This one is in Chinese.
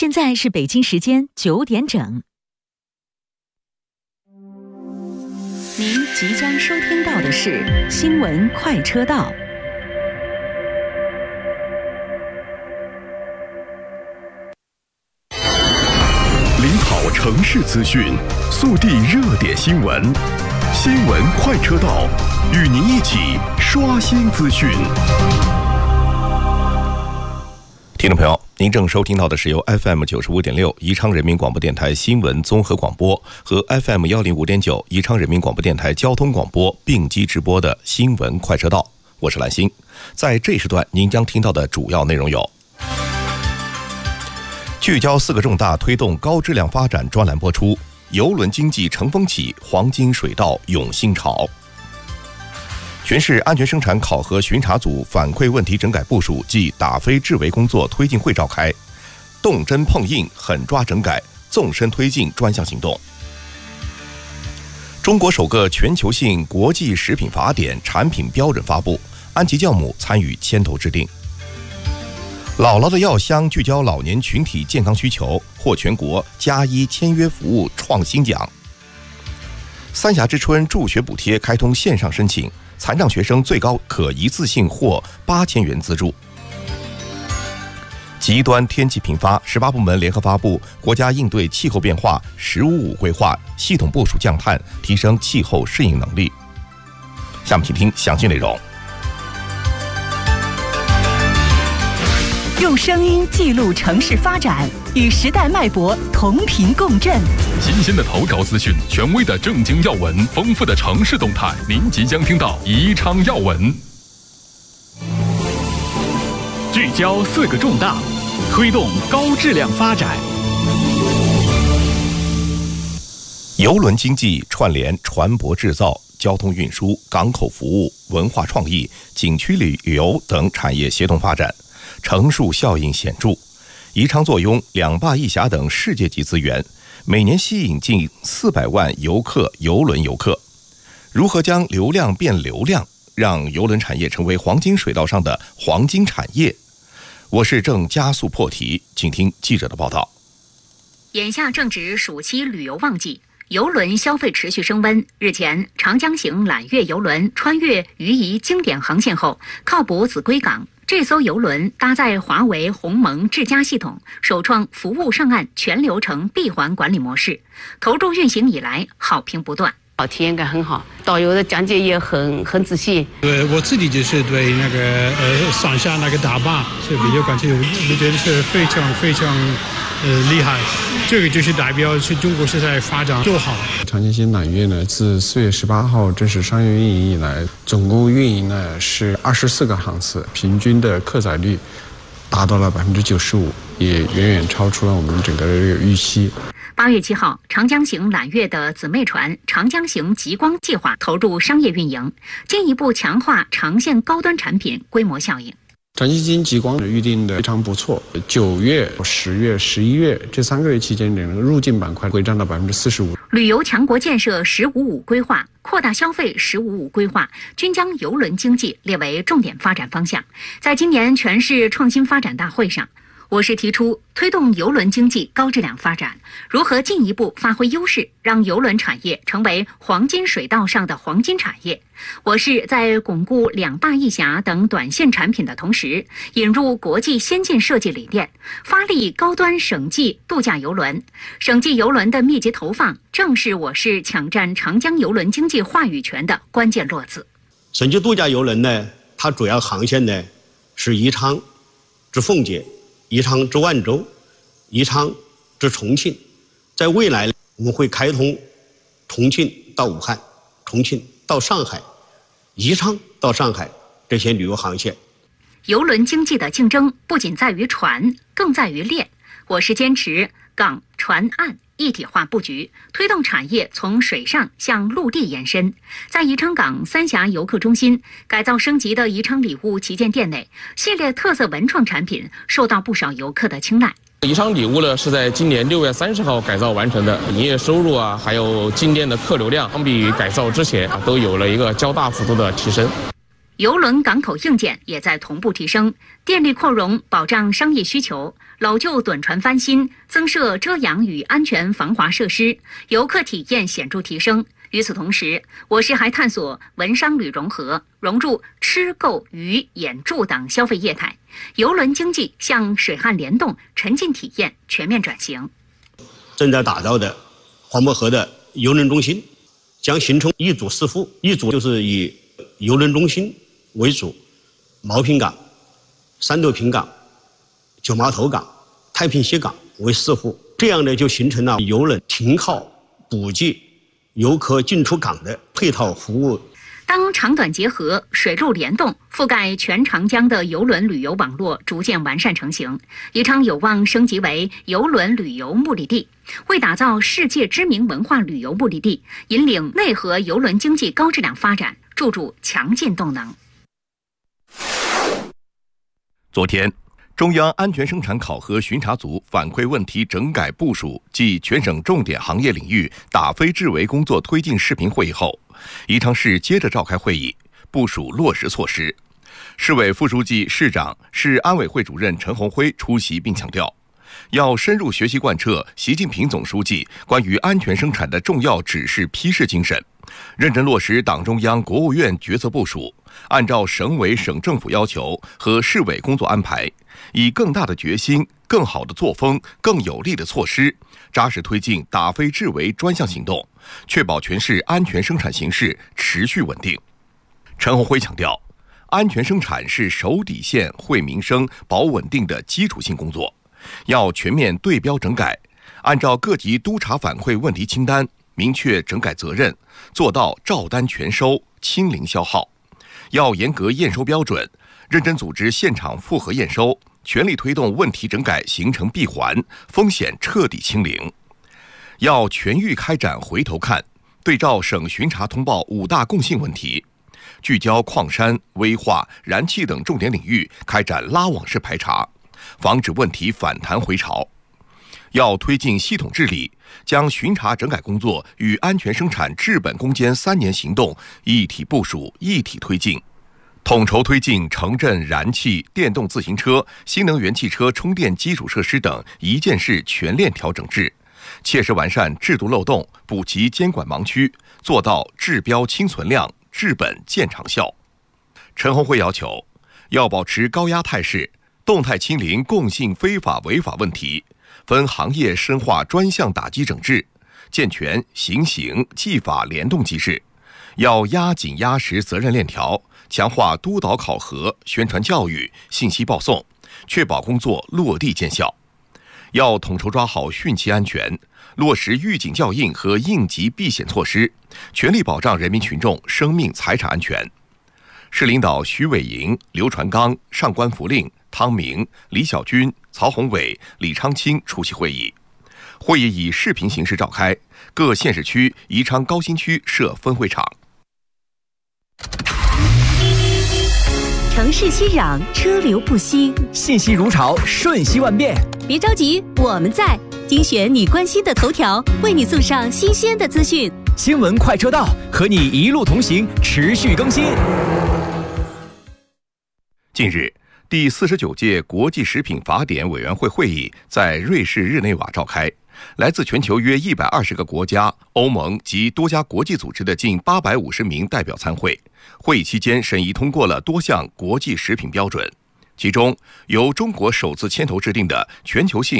现在是北京时间9点整。您即将收听到的是新闻快车道。 领跑城市资讯，速递热点新闻。新闻快车道，与您一起刷新资讯。听众朋友，您正收听到的是由 FM 95.6宜昌人民广播电台新闻综合广播和 FM 105.9宜昌人民广播电台交通广播并机直播的新闻快车道，我是蓝星。在这时段，您将听到的主要内容有：聚焦4个重大推动高质量发展专栏播出，邮轮经济乘风起，黄金水道涌新潮。全市安全生产考核巡查组反馈问题整改部署暨打非治违工作推进会召开，动真碰硬，狠抓整改，纵深推进专项行动。中国首个全球性国际食品法典产品标准发布，安吉酵母参与牵头制定。姥姥的药箱聚焦老年群体健康需求，获全国+1签约服务创新奖。三峡之春助学补贴开通线上申请，残障学生最高可一次性获8000元资助。极端天气频发，18部门联合发布国家应对气候变化“15+5”规划，系统部署降碳，提升气候适应能力。下面请听详细内容。 用声音记录城市发展，与时代脉搏同频共振。 新鲜的头条资讯，权威的正经要闻，丰富的城市动态，您即将听到宜昌要闻。聚焦4个重大，推动高质量发展。 邮轮经济串联船舶制造、交通运输、港口服务、文化创意、景区旅游等产业协同发展，乘数效应显著。宜昌坐拥2坝1峡等世界级资源，每年吸引近400万邮轮游客。如何将流量变流量，让邮轮产业成为黄金水道上的黄金产业？我市正加速破题，请听记者的报道。 眼下正值暑期旅游旺季，邮轮消费持续升温。日前，长江型揽月邮轮穿越渝宜经典航线后，靠泊秭归港。这艘邮轮搭载华为鸿蒙智家系统，首创服务上岸全流程闭环管理模式，投入运行以来好评不断。 体验感很好，导游的讲解也很仔细。 我自己就是对那个上下那个大坝是比较感兴趣，我觉得是非常厉害。这个就是代表是中国是在发展多好。 长江型揽月呢，自4月18号正式商业运营以来，总共运营呢是24个航次，平均的客载率达到了95%，也远远超出了我们整个的预期。 8月7号，长江型揽月的姊妹船长江型极光计划投入商业运营，进一步强化长线高端产品规模效应。 长江型极光预定的非常不错，9月、10月、11月这3个月期间，入境板块会占到45%。 旅游强国建设“15+5”规划，扩大消费“15+5”规划均将邮轮经济列为重点发展方向。在今年全市创新发展大会上，我市提出推动邮轮经济高质量发展，如何进一步发挥优势，让邮轮产业成为黄金水道上的黄金产业。我市在巩固2坝1峡等短线产品的同时，引入国际先进设计理念，发力高端省际度假邮轮。省际邮轮的密集投放，正是我市抢占长江邮轮经济话语权的关键落字。 省际度假邮轮呢，它主要航线呢是宜昌至奉节、宜昌至万州、宜昌至重庆。在未来，我们会开通重庆到武汉、重庆到上海、宜昌到上海这些旅游航线。 邮轮经济的竞争不仅在于船，更在于链。我市坚持港、船、岸一体化布局，推动产业从水上向陆地延伸。在宜昌港三峡游客中心改造升级的宜昌礼物旗舰店内，系列特色文创产品受到不少游客的青睐。 宜昌礼物呢是在今年6月30号改造完成的，营业收入还有进店的客流量，相比于改造之前都有了一个较大幅度的提升。 邮轮港口硬件也在同步提升，电力扩容保障商业需求，老旧趸船翻新，增设遮阳与安全防滑设施，游客体验显著提升。与此同时，我市还探索文商旅融合，融入吃购娱演住等消费业态，邮轮经济向水旱联动、沉浸体验全面转型。 正在打造的黄渤河的邮轮中心将形成一组四副，一组就是以邮轮中心为主，茅坪港、三斗坪港、九码头港、太平西港为四副，这样呢就形成了邮轮停靠、补给、游客进出港的配套服务。 当长短结合、水陆联动，覆盖全长江的邮轮旅游网络逐渐完善成型，宜昌有望升级为邮轮旅游目的地，为打造世界知名文化旅游目的地，引领内河邮轮经济高质量发展，注入强劲动能。 昨天，中央安全生产考核巡查组反馈问题整改部署暨全省重点行业领域打非治为工作推进视频会议后，宜昌市接着召开会议，部署落实措施。市委副书记、市长、市安委会主任陈宏辉出席并强调，要深入学习贯彻习近平总书记关于安全生产的重要指示批示精神，认真落实党中央、国务院决策部署，按照省委省政府要求和市委工作安排，以更大的决心、更好的作风、更有力的措施，扎实推进打非治为专项行动，确保全市安全生产形势持续稳定。陈宏辉强调，安全生产是守底线、惠民生、保稳定的基础性工作，要全面对标整改，按照各级督查反馈问题清单，明确整改责任，做到照单全收、清零消耗。要严格验收标准，认真组织现场复核验收，全力推动问题整改形成闭环，风险彻底清零。要全域开展回头看，对照省巡查通报5大共性问题，聚焦矿山、危化、燃气等重点领域开展拉网式排查，防止问题反弹回潮。要推进系统治理，将巡查整改工作与安全生产治本攻坚3年行动一体部署、一体推进，统筹推进城镇燃气、电动自行车、新能源汽车充电基础设施等一件事全链调整制，切实完善制度漏洞，补齐监管盲区，做到治标清存量、治本见长效。陈宏辉要求，要保持高压态势，动态清零共性非法违法问题，分行业深化专项打击整治，健全行刑纪法联动机制。要压紧压实责任链条，强化督导考核、宣传教育、信息报送，确保工作落地见效。要统筹抓好汛期安全，落实预警校应和应急避险措施，全力保障人民群众生命财产安全。市领导徐伟莹、刘传刚、上官福令、汤明、李小军、曹宏伟、李昌清出席会议。会议以视频形式召开，各县市区宜昌高新区设分会场。 城市熙攘，车流不息， 信息如潮，瞬息万变。 别着急，我们在精选你关心的头条，为你送上新鲜的资讯。 新闻快车道，和你一路同行，持续更新。 近日，第49届国际食品法典委员会会议在瑞士日内瓦召开，来自全球约120个国家、欧盟及多家国际组织的近850名代表参会。会议期间审议通过了多项国际食品标准，其中由中国首次牵头制定的全球性